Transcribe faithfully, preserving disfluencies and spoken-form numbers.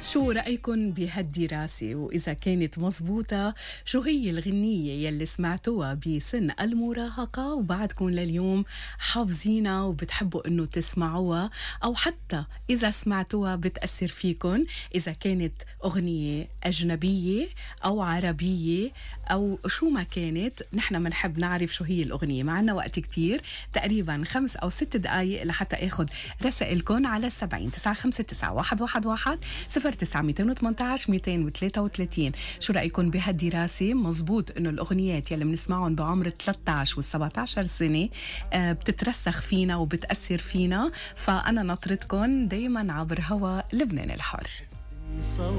شو رأيكن بهالدراسة؟ وإذا كانت مزبوطة شو هي الغنية يلي سمعتوها بسن المراهقة وبعدكن لليوم حافظينها وبتحبوا إنه تسمعوها، أو حتى إذا سمعتوها بتأثر فيكن، إذا كانت أغنية أجنبية أو عربية أو شو ما كانت. نحن منحب نعرف شو هي الأغنية. معنا وقت كتير، تقريبا خمس أو ست دقايق لحتى أخذ رسائلكن على سبعين تسعة خمسة تسعة واحد واحد واحد صفر تسعة ميتين وثمانية عشر ميتين وثلاثة وثلاثين. شو رأيكم بهالدراسة؟ مزبوط إنه الأغنيات يلي بنسمعهم بعمر ثلاثة عشر والسبعة عشر سنة آه بتترسخ فينا وبتأثر فينا. فأنا نطرتكن دايما عبر هوا لبنان الحر.